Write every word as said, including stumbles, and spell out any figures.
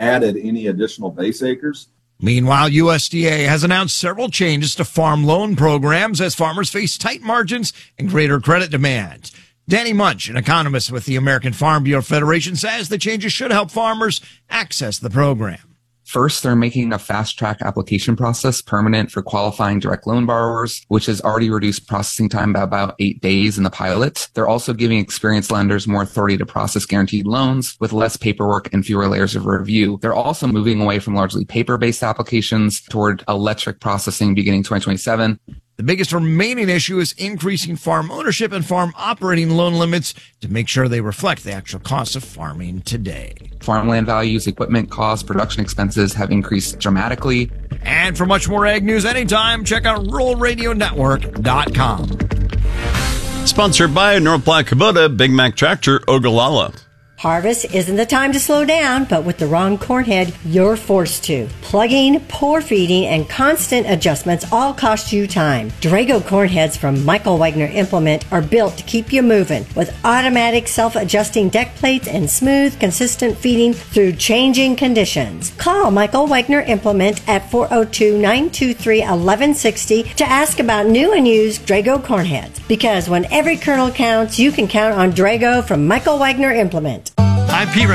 added any additional base acres. Meanwhile, U S D A has announced several changes to farm loan programs as farmers face tight margins and greater credit demand. Danny Munch, an economist with the American Farm Bureau Federation, says the changes should help farmers access the program. First, they're making a fast-track application process permanent for qualifying direct loan borrowers, which has already reduced processing time by about eight days in the pilot. They're also giving experienced lenders more authority to process guaranteed loans with less paperwork and fewer layers of review. They're also moving away from largely paper-based applications toward electric processing beginning twenty twenty-seven. The biggest remaining issue is increasing farm ownership and farm operating loan limits to make sure they reflect the actual cost of farming today. Farmland values, equipment costs, production expenses have increased dramatically. And for much more ag news anytime, check out rural radio network dot com. Sponsored by North Platte Kubota, Big Mac Tractor, Ogallala. Harvest isn't the time to slow down, but with the wrong corn head, you're forced to. Plugging, pour feeding, and constant adjustments all cost you time. Drago corn heads from Michael Wagner Implement are built to keep you moving with automatic self-adjusting deck plates and smooth, consistent feeding through changing conditions. Call Michael Wagner Implement at four oh two, nine two three, one one six oh to ask about new and used Drago corn heads. Because when every kernel counts, you can count on Drago from Michael Wagner Implement. I'm Pete